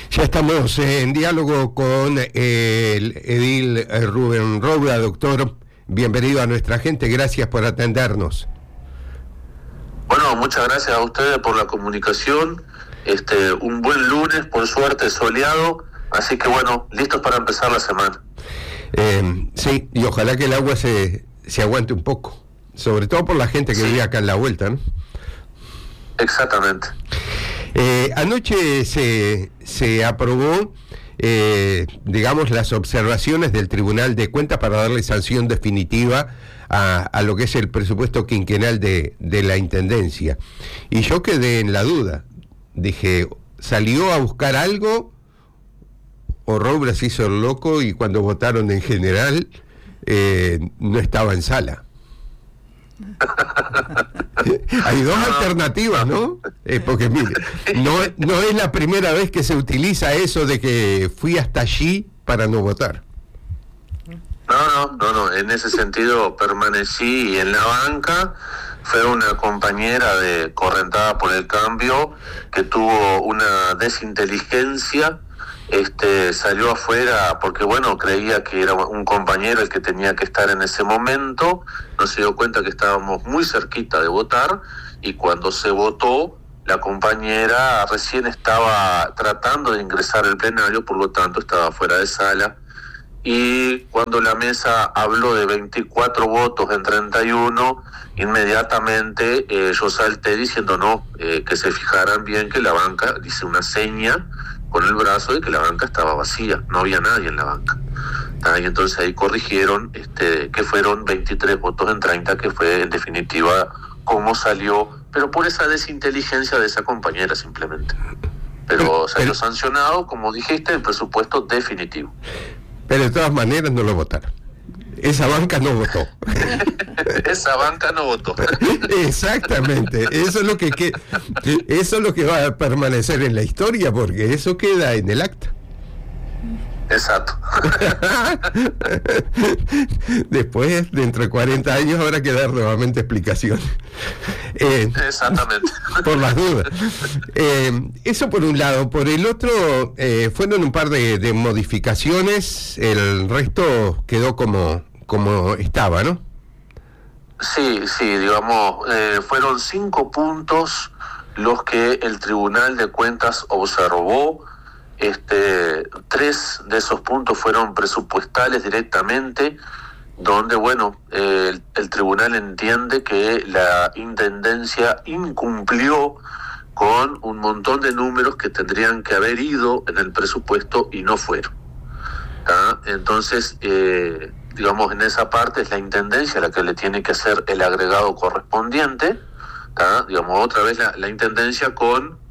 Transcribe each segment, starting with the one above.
Ya estamos en diálogo con el edil Rubén Roura. Doctor, bienvenido a nuestra gente, gracias por atendernos. Bueno, muchas gracias a ustedes por la comunicación. Un buen lunes, por suerte soleado, así que bueno, listos para empezar la semana. Sí, y ojalá que el agua se aguante un poco, sobre todo por la gente que vive acá en la vuelta, ¿no? Exactamente. Anoche se aprobó, digamos, las observaciones del Tribunal de Cuentas para darle sanción definitiva a lo que es el presupuesto quinquenal de la Intendencia. Y yo quedé en la duda. Dije, ¿salió a buscar algo? ¿O Roura se hizo el loco y cuando votaron en general no estaba en sala? Hay dos alternativas, ¿no? Porque mire, no es la primera vez que se utiliza eso de que fui hasta allí para no votar. No, en ese sentido permanecí en la banca. Fue una compañera de Correntada por el Cambio que tuvo una desinteligencia. Salió afuera porque bueno, creía que era un compañero el que tenía que estar en ese momento, no se dio cuenta que estábamos muy cerquita de votar, y cuando se votó, la compañera recién estaba tratando de ingresar al plenario, por lo tanto estaba fuera de sala, y cuando la mesa habló de 24 votos en 31, inmediatamente yo salté diciendo no, que se fijaran bien que la banca, dice una seña con el brazo de que la banca estaba vacía, no había nadie en la banca. Y entonces ahí corrigieron que fueron 23 votos en 30, que fue en definitiva como salió, pero por esa desinteligencia de esa compañera simplemente. Pero salió sancionado, como dijiste, el presupuesto definitivo. Pero de todas maneras no lo votaron. Esa banca no votó. Esa banca no votó. Exactamente. Eso es lo que va a permanecer en la historia, porque eso queda en el acta. Exacto. Después, dentro de 40 años, habrá que dar nuevamente explicaciones. Exactamente. Por las dudas. Eso por un lado. Por el otro, fueron un par de modificaciones. El resto quedó como estaba, ¿no? Sí, digamos, fueron 5 puntos los que el Tribunal de Cuentas observó. 3 de esos puntos fueron presupuestales directamente, donde, bueno, el tribunal entiende que la Intendencia incumplió con un montón de números que tendrían que haber ido en el presupuesto y no fueron. Entonces, digamos, en esa parte es la Intendencia la que le tiene que hacer el agregado correspondiente, digamos, otra vez la Intendencia con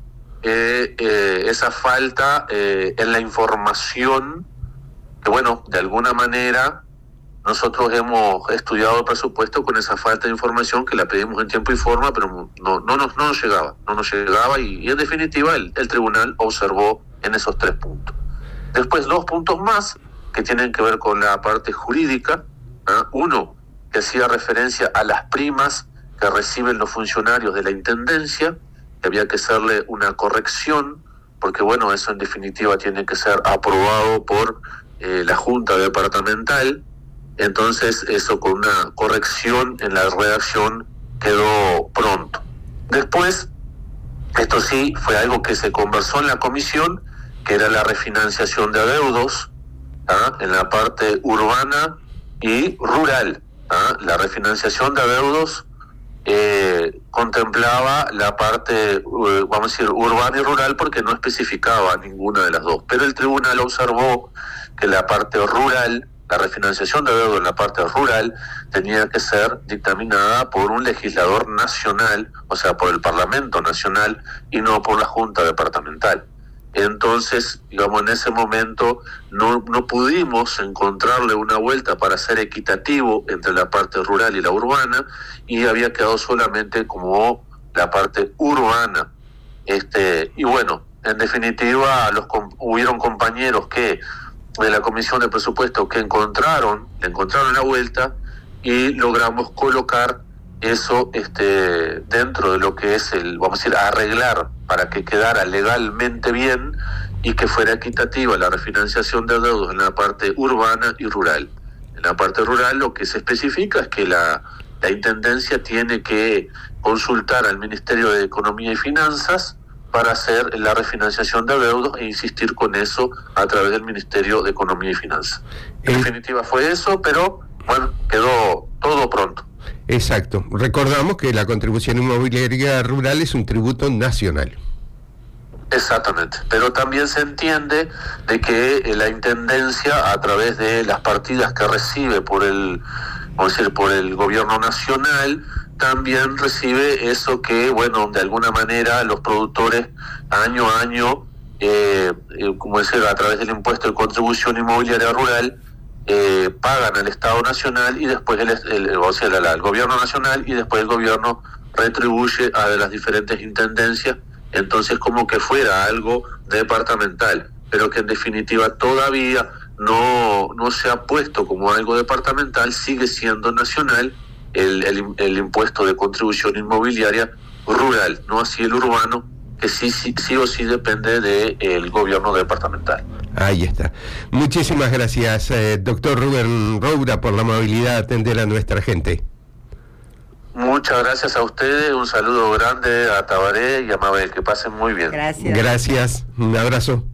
esa falta en la información, que bueno, de alguna manera nosotros hemos estudiado el presupuesto con esa falta de información que la pedimos en tiempo y forma, pero no nos llegaba y en definitiva el tribunal observó en esos 3 puntos. Después 2 puntos más que tienen que ver con la parte jurídica. Uno, que hacía referencia a las primas que reciben los funcionarios de la Intendencia, que había que hacerle una corrección, porque bueno, eso en definitiva tiene que ser aprobado por la Junta Departamental. Entonces eso con una corrección en la redacción quedó pronto. Después, esto sí fue algo que se conversó en la comisión, que era la refinanciación de adeudos en la parte urbana y rural. La refinanciación de adeudos contemplaba la parte, vamos a decir, urbana y rural, porque no especificaba ninguna de las dos. Pero el tribunal observó que la parte rural, la refinanciación de deuda en la parte rural, tenía que ser dictaminada por un legislador nacional, o sea, por el Parlamento Nacional, y no por la Junta Departamental. Entonces, digamos, en ese momento no pudimos encontrarle una vuelta para ser equitativo entre la parte rural y la urbana, y había quedado solamente como la parte urbana. Y bueno, en definitiva, hubieron compañeros que de la Comisión de Presupuesto que encontraron la vuelta, y logramos colocar eso dentro de lo que es vamos a decir, arreglar para que quedara legalmente bien y que fuera equitativa la refinanciación de deudas en la parte urbana y rural. En la parte rural lo que se especifica es que la Intendencia tiene que consultar al Ministerio de Economía y Finanzas para hacer la refinanciación de deudas e insistir con eso a través del Ministerio de Economía y Finanzas. En definitiva fue eso, pero bueno, quedó todo pronto. Exacto. Recordamos que la contribución inmobiliaria rural es un tributo nacional. Exactamente, pero también se entiende de que la Intendencia, a través de las partidas que recibe por el gobierno nacional, también recibe eso que, bueno, de alguna manera los productores año a año, a través del impuesto de contribución inmobiliaria rural, pagan al Estado Nacional y después al gobierno nacional, y después el gobierno retribuye a las diferentes intendencias. Entonces, como que fuera algo departamental, pero que en definitiva todavía no se ha puesto como algo departamental, sigue siendo nacional el impuesto de contribución inmobiliaria rural, no así el urbano, que sí o sí depende del gobierno departamental. Ahí está. Muchísimas gracias, doctor Rubén Roura, por la amabilidad de atender a nuestra gente. Muchas gracias a ustedes, un saludo grande a Tabaré y a Mabel, que pasen muy bien. Gracias, un abrazo.